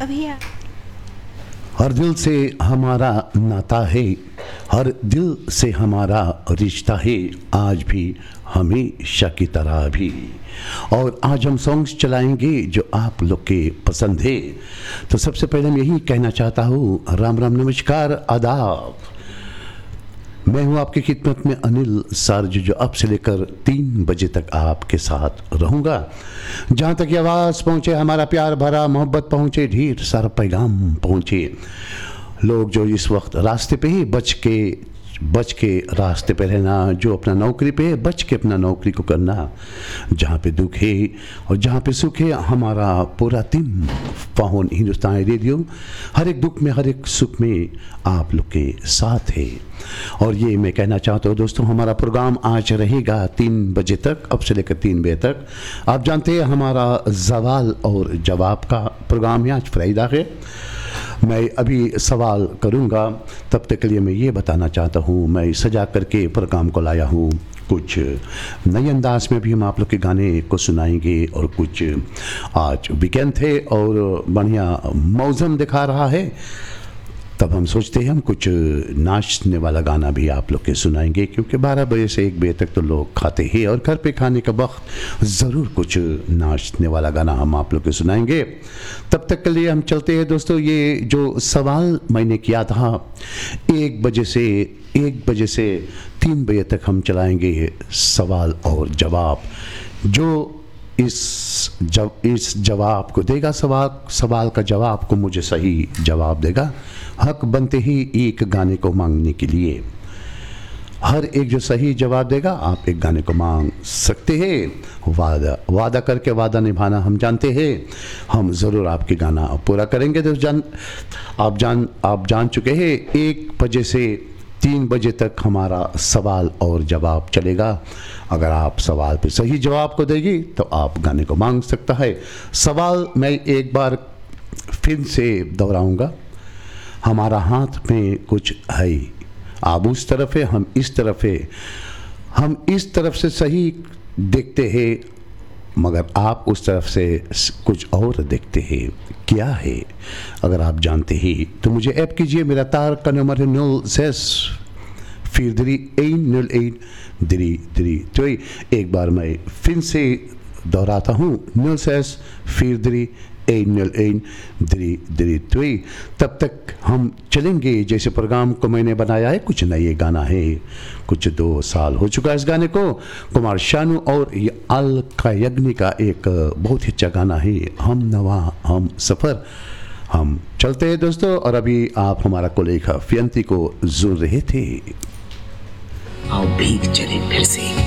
अभी हर दिल से हमारा नाता है, हर दिल से हमारा रिश्ता है, आज भी हमेशा की तरह भी। और आज हम सॉन्ग्स चलाएंगे जो आप लोग के पसंद है। तो सबसे पहले मैं यही कहना चाहता हूँ, राम राम नमस्कार आदाब। मैं हूँ आपकी खिदमत में अनिल सार्ज, जो अब से लेकर 3 बजे तक आपके साथ रहूँगा। जहाँ तक ये आवाज़ पहुँचे, हमारा प्यार भरा मोहब्बत पहुँचे, ढेर सारा पैगाम पहुँचे। लोग जो इस वक्त रास्ते पे ही बच के रास्ते पे रहना, जो अपना नौकरी पे है बच के अपना नौकरी को करना, जहाँ पे दुख है और जहाँ पे सुख है, हमारा पूरा टीम पाहुन हिंदुस्तानी रेडियो हर एक दुख में हर एक सुख में आप लोग के साथ है। और ये मैं कहना चाहता हूँ दोस्तों, हमारा प्रोग्राम आज रहेगा 3 बजे तक, अब से लेकर 3 बजे तक। आप जानते हैं हमारा सवाल और जवाब का प्रोग्राम है। आज फ्राइडे है, मैं अभी सवाल करूंगा, तब तक के लिए मैं ये बताना चाहता हूँ, मैं सजा करके प्रोग्राम को लाया हूँ। कुछ नए अंदाज में भी हम आप लोग के गाने को सुनाएंगे, और कुछ आज वीकेंड थे और बढ़िया मौसम दिखा रहा है, तब हम सोचते हैं हम कुछ नाचने वाला गाना भी आप लोग के सुनाएंगे, क्योंकि 12 बजे से 1 बजे तक तो लोग खाते हैं और घर पे खाने का वक्त ज़रूर कुछ नाचने वाला गाना हम आप लोग के सुनाएंगे। तब तक के लिए हम चलते हैं दोस्तों। ये जो सवाल मैंने किया था, 1 बजे से 3 बजे तक हम चलाएंगे सवाल और जवाब। जो इस जवाब को देगा, सवाल का जवाब को मुझे सही जवाब देगा, हक बनते ही एक गाने को मांगने के लिए। हर एक जो सही जवाब देगा, आप एक गाने को मांग सकते हैं। वादा करके वादा निभाना हम जानते हैं, हम ज़रूर आपके गाना पूरा करेंगे। तो आप जान चुके हैं, 1 बजे से 3 बजे तक हमारा सवाल और जवाब चलेगा। अगर आप सवाल पे सही जवाब को देगी तो आप गाने को मांग सकता है। सवाल मैं एक बार फिर से दोहराऊंगा। हमारा हाथ में कुछ है, आप उस तरफ है, हम इस तरफ है, हम इस तरफ से सही देखते हैं, मगर आप उस तरफ से कुछ और देखते हैं। क्या है? अगर आप जानते हैं तो मुझे ऐप कीजिए। मेरा तार का नंबर है 0643 एक बार मैं फिर से दोहराता हूँ, 0643 तब तक हम चलेंगे जैसे प्रोग्राम को मैंने बनाया है। कुछ नए गाना है, कुछ 2 साल हो चुका है इस गाने को। कुमार शानू और अलका याग्निक का एक बहुत ही अच्छा गाना है, हम नवा हम सफ़र। हम चलते हैं दोस्तों। और अभी आप हमारा कोलेखा फियंती को सुन रहे थे। आओ भीग चले फिर से।